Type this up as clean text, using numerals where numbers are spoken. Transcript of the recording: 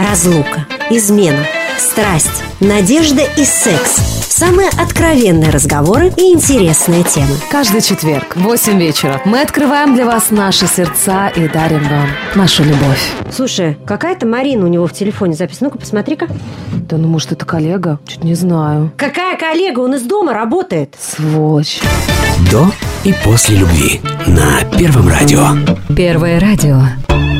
Разлука, измена, страсть, надежда и секс. Самые откровенные разговоры и интересные темы. Каждый четверг в 8 вечера мы открываем для вас наши сердца и дарим вам нашу любовь. Слушай, какая-то Марина у него в телефоне записана. Ну-ка, посмотри-ка. Да ну, может, это коллега? Чуть не знаю. Какая коллега? Он из дома работает. Сволочь. До и после любви на Первом радио. Первое радио.